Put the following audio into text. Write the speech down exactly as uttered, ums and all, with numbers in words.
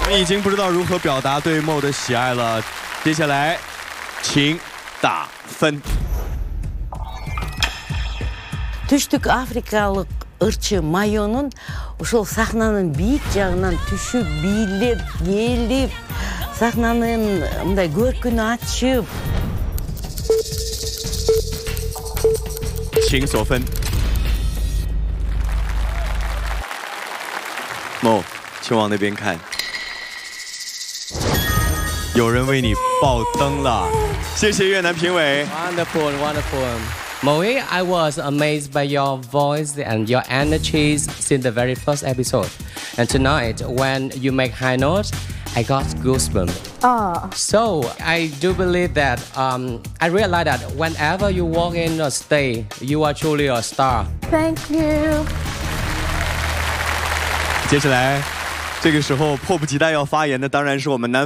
你已经不知道如何表达对 Mo 的喜爱了。接下来，请打分。 Түштүк Африкалык ырчы Майонун ошол сахнанын бийик жагынан түшүп, бийлеп, келип, сахнанын мындай көркүн ачып. 请索分。Mo， 请往那边看。有人为你爆灯了，谢谢越南评委。 Wonderful, wonderful. Moe, I was amazed by your voice and your energies since the very first episode. And tonight, when you make high notes, I got goosebumps. Oh. So I do believe that um, I realize that whenever you walk in a stage, you are truly a star. Thank you. 接下来，这个时候迫不及待要发言的当然是我们南。